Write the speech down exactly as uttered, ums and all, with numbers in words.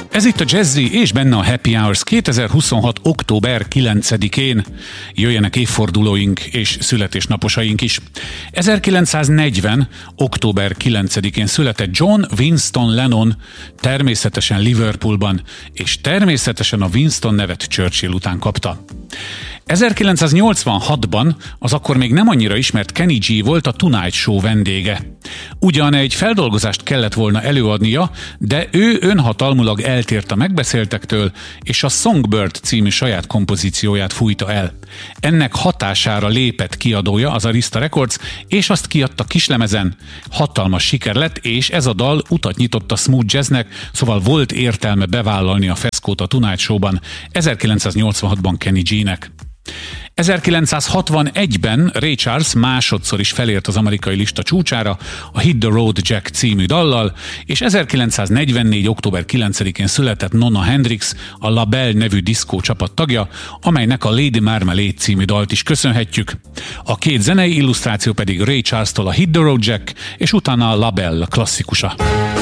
Ez itt a Jazzy és benne a Happy Hours kétezer-huszonhat. október kilencedikén. Jöjjenek évfordulóink és születésnaposaink is. ezerkilencszáznegyven. október kilencedikén született John Winston Lennon, természetesen Liverpoolban, és természetesen a Winston nevet Churchill után kapta. ezerkilencszáznyolcvanhatban az akkor még nem annyira ismert Kenny G volt a Tonight Show vendége. Ugyan egy feldolgozást kellett volna előadnia, de ő önhatalmulag eltért a megbeszéltektől, és a Songbird című saját kompozícióját fújta el. Ennek hatására lépett kiadója, az Arista Records, és azt kiadta kislemezen. Hatalmas siker lett, és ez a dal utat nyitott a smooth jazznek, szóval volt értelme bevállalni a feszkót a Tonight Show-ban ezerkilencszáznyolcvanhatban Kenny G-nek. ezerkilencszázhatvanegyben Ray Charles másodszor is felért az amerikai lista csúcsára a Hit the Road Jack című dallal, és ezerkilencszáznegyvennégy. október kilencedikén született Nona Hendrix, a La Belle nevű diszkó csapat tagja, amelynek a Lady Marmalade című dalt is köszönhetjük. A két zenei illusztráció pedig Ray Charles-tól a Hit the Road Jack, és utána a La Belle klasszikusa.